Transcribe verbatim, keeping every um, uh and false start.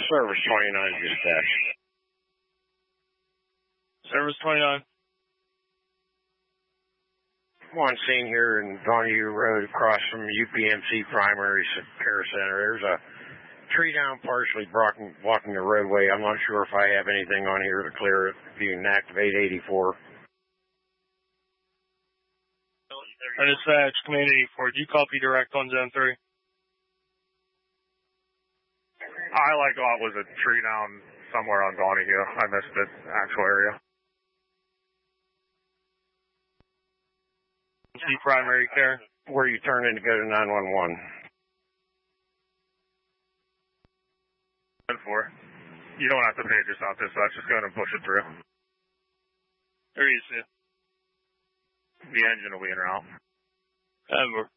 Service twenty-nine dispatch. Service twenty-nine. I'm on scene here in Donahue Road across from U P M C Primary Care Center. There's a tree down partially blocking, blocking the roadway. I'm not sure if I have anything on here to clear it. If you can activate eighty-four. I dispatch Command eighty-four. Do you copy direct on Zone three? I like thought was a tree down somewhere on Donahue. I missed the actual area. See primary care. Where you turn in to go to nine one one. For. You don't have to page us out this side. Just go ahead and push it through. There you see. The engine will be in or out. Over.